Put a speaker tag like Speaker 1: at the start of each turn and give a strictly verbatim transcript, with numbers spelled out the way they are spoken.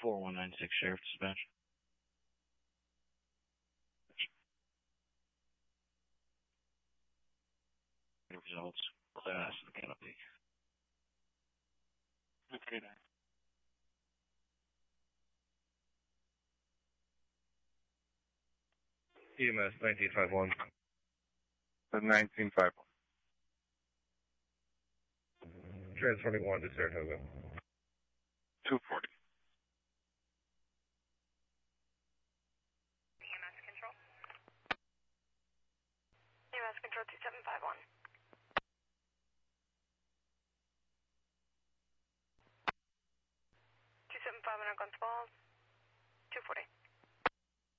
Speaker 1: four one nine six Sheriff Dispatch. Results, class and canopy. Okay, then.
Speaker 2: E M S nineteen five one.
Speaker 3: nineteen five one.
Speaker 2: Transferring one to Saratoga.
Speaker 3: two forty.
Speaker 4: E M S control. E M S control two seven five one. two seven five one on Guns Falls.